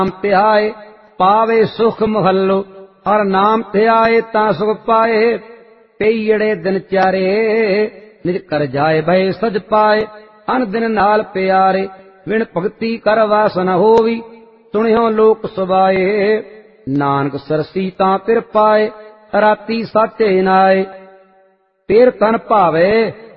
ਧਿਆਏ ਪਾਵੇ ਸੁਖ ਮਹੱਲੋ। ਹਰ ਨਾਮ ਧਿਆਏ ਤਾਂ ਸੁਖ ਪਾਏ। ਪਈੜੇ ਦਿਨ ਚਾਰੇ ਨਿਜ ਕਰ ਜਾਏ ਭਏ ਸਜ ਪਾਏ। ਅਨ ਦਿਨ ਨਾਲ ਪਿਆਰੇ ਵਿਣ ਭਗਤੀ ਕਰ ਵਾਸ ਨ ਹੋਵੀ। ਸੁਣਿਓ ਲੋਕ ਸੁਭਾਏ ਨਾਨਕ ਸਰਸੀ ਤਾਂ ਫਿਰ ਪਾਏ। ਰਾਤੀ ਸਾਚੇ ਨਾਏ ਫਿਰ ਤਨ ਭਾਵੇ